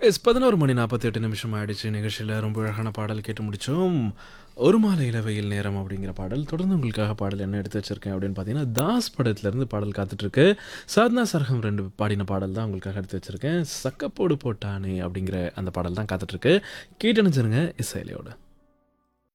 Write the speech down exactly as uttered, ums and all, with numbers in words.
S பதினொன்று மணி நாற்பத்தி எட்டு நிமிஷம் ஆயிடுச்சு. நிகழ்ச்சியில ரொம்ப அழகான பாடல் கேட்டு முடிச்சோம். "ஒரு மாலை இளவெயில் நேரம்" அப்படிங்கிற பாடல். தொடர்ந்து உங்களுக்காக பாடல் என்ன எடுத்து வச்சிருக்கேன் அப்படின்னு பார்த்தீங்கன்னா, தாஸ் படத்துலேருந்து பாடல் காத்துட்ருக்கு. சாத்னா சர்கம் ரெண்டு பாடின பாடல் தான் உங்களுக்காக எடுத்து வச்சிருக்கேன். "சக்கப்போடு போட்டானே" அப்படிங்கிற அந்த பாடல் தான் காத்துட்ருக்கு. கேட்டு நினைச்சிருங்க இசையிலையோட.